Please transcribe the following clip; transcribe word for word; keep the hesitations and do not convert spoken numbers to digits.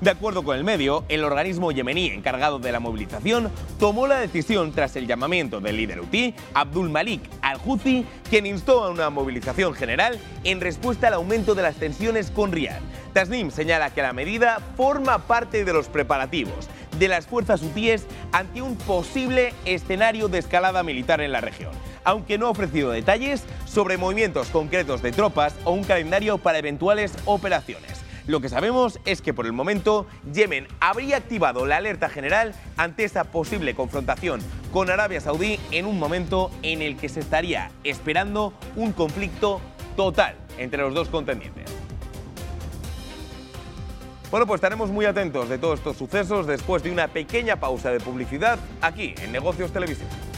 De acuerdo con el medio, el organismo yemení encargado de la movilización tomó la decisión tras el llamamiento del líder hutí, Abdul Malik al-Houthi, quien instó a una movilización general en respuesta al aumento de las tensiones con Riad. Tasnim señala que la medida forma parte de los preparativos de las fuerzas hutíes ante un posible escenario de escalada militar en la región, aunque no ha ofrecido detalles sobre movimientos concretos de tropas o un calendario para eventuales operaciones. Lo que sabemos es que por el momento Yemen habría activado la alerta general ante esta posible confrontación con Arabia Saudí en un momento en el que se estaría esperando un conflicto total entre los dos contendientes. Bueno, pues estaremos muy atentos de todos estos sucesos después de una pequeña pausa de publicidad aquí en Negocios Televisión.